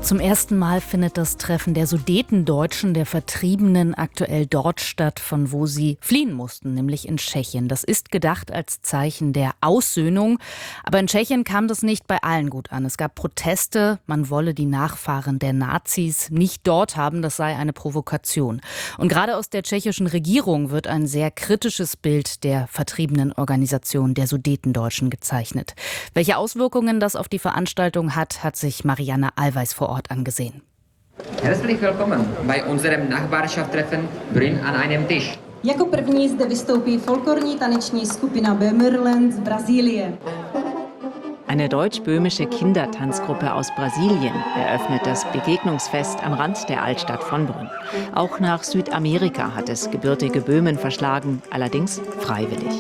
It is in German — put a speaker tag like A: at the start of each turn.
A: Zum ersten Mal findet das Treffen der Sudetendeutschen, der Vertriebenen, aktuell dort statt, von wo sie fliehen mussten, nämlich in Tschechien. Das ist gedacht als Zeichen der Aussöhnung. Aber in Tschechien kam das nicht bei allen gut an. Es gab Proteste, man wolle die Nachfahren der Nazis nicht dort haben, das sei eine Provokation. Und gerade aus der tschechischen Regierung wird ein sehr kritisches Bild der vertriebenen Organisation der Sudetendeutschen gezeichnet. Welche Auswirkungen das auf die Veranstaltung hat, hat sich Marianne Allweis vor Ort angesehen.
B: Herzlich willkommen bei unserem Nachbarschaftstreffen Brünn an einem Tisch.
C: Jako první zde vystoupí folklorní taneční skupina Böhmerland z Brasilien.
D: Eine deutsch-böhmische Kindertanzgruppe aus Brasilien eröffnet das Begegnungsfest am Rand der Altstadt von Brünn. Auch nach Südamerika hat es gebürtige Böhmen verschlagen, allerdings freiwillig.